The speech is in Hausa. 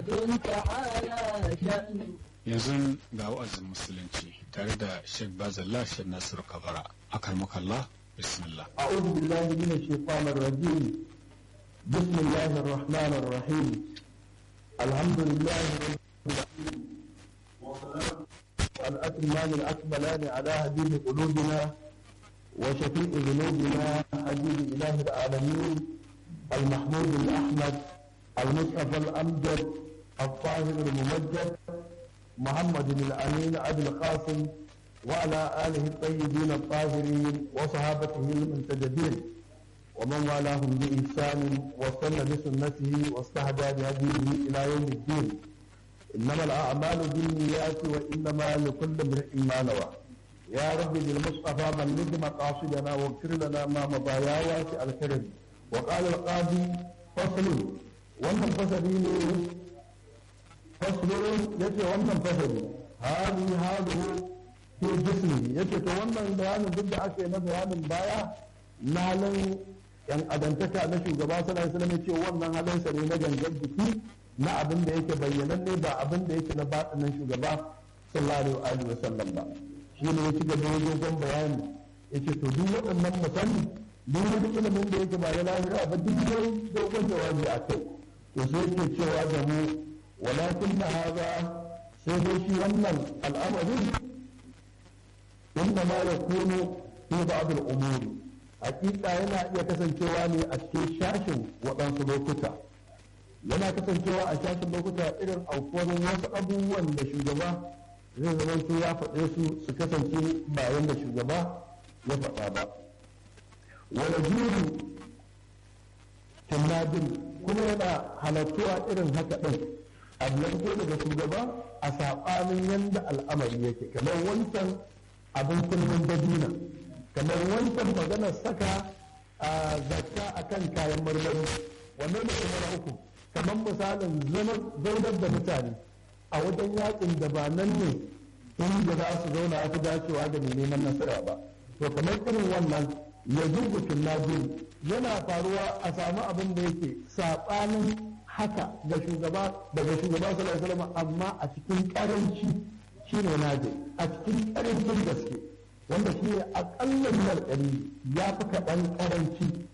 yanzu ga wa'azin musulunci tare da Sheikh Bazallah Sheikh Nasiru Kabara. Akarmakallah, bismillah. أعوذ بالله من الشيطان الرجيم. بسم الله الرحمن الرحيم. الحمد لله رب العالمين. والصلاة والأتمان الأكملان على حبيب قلوبنا وشفيع ذنوبنا حبيب إله العالمين المحمود الأحمد المصطفى الأمجد الطاهر الممجد محمد الأمين أبي القاسم وعلى آله الطيبين الطاهرين وصحابته المنتجبين ومن والاهم بإحسان واستنى بسنته واستهدى بهديه إلى يوم الدين. إنما الأعمال بالنيات وإنما لكل امرئ ما نوى. يا رب بالمصطفى بلغ مقاصدنا واغفر لنا ما مضى يا واسع الكرم. وقال القاضي فصل wannan fasali ne fasalin yace wannan fasali hali halu fi jismi yace to wannan bayanin duk da aka yi na bayanin baya na halin yan adantaka na shugaba sallallahu alaihi wasallam yace wannan halin sa ne na gangan jiki na abin da yake bayyananne ba abin da yake na batinin shugaba sallallahu alaihi wasallam ba shi ne ya ci gaba dogon bayani yace to duk waɗannan misali duk wani ilimin da yake ba na lahira ba duk dogon jawabi a kai to sai ke cewa da mu walakin na haza sai dai shi wannan al'amarin inda ma ya kuno fi ba'd al-umuri hakika yana iya kasancewa ne a cikin shashin waɗansu lokuta yana kasancewa a shashin lokuta irin aukuwar wasu abubuwan da shugaba zai zama su ya faɗe su kasance bayan da shugaba ya faɗa ba wala juri kinnadin kuma yana halattuwa irin haka ɗin abu daga shugaba a saɓanin yadda al'amari yake kamar wancan abin kullum dabina kamar wancan maganar saka a zakka a kan kayan marmari wannan da kuma na uku kamar misalin zaunar da mutane a wajen yakin da ba nan ne inda za su zauna aka dacewa da mai neman nasara ba to kamar irin wannan ya zurgutun najin yana faruwa a samu abin da yake saɓanin haka ga shugaba daga shugaba sallallahu alaihi wasallam amma a cikin karanci shine naje a cikin karancin gaske wanda shi ne aƙalla biyar ɗari ya fi kaɗan karanci